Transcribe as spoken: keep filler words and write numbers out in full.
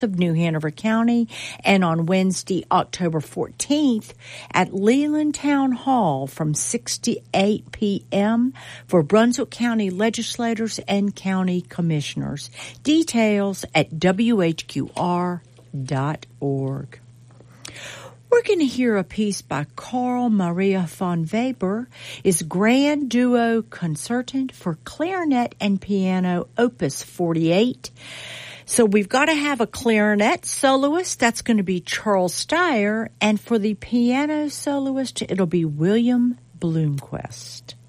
of New Hanover County, and on Wednesday, October fourteenth at Leland Town Hall from six to eight p.m. for Brunswick County legislators and county commissioners. Details at w h q r dot org. We're going to hear a piece by Carl Maria von Weber, is Grand Duo Concertant for Clarinet and Piano, Opus forty-eight. So we've got to have a clarinet soloist. That's going to be Charles Steyer. And for the piano soloist, it'll be William Bloomquist.